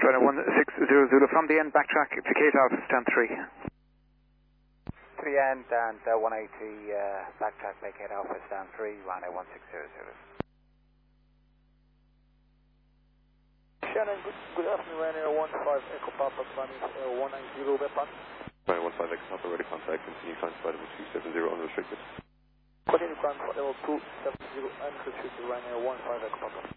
Ryanair 1600 from the end, backtrack to Kate Alpha, stand 3. 3 end and 180, backtrack, make Kate Alpha, stand 3, Ryanair 1600. Shannon, good afternoon, Ryanair 15 Echo Papa, climbing 190, weapon. Ryanair 15 Echo Papa, ready contact, continue climb to level 270 unrestricted. Continue climb for level 270 unrestricted, Ryanair 15 Echo Papa.